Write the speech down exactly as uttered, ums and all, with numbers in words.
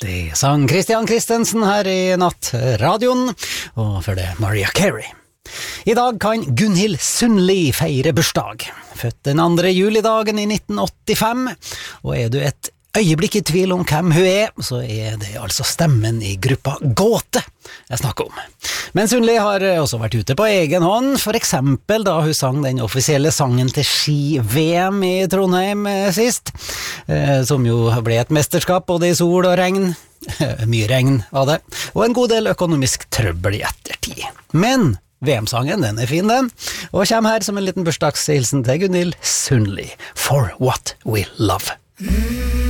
Det sang Christian Christensen her i Nattradioen, og for det Mariah Carey. I dag kan Gunhild Sundli feire bursdag. Født den andre julidagen i nitten åttifem, og er du et øyeblikk i tvil om hvem hun er, så er det altså stemmen i gruppa Gåte jeg snakker om. Men Sundli har også vært ute på egen hånd, for eksempel da hun sang den offisielle sangen til ski-V M i Trondheim sist, som jo ble et mesterskap både i sol og regn. Mye regn var det, og en god del økonomisk trøbbel i ettertid. Men V M-sangen, den er fin den, og kommer her som en liten bursdagshilsen til Gunhild Sundli. For What We Love.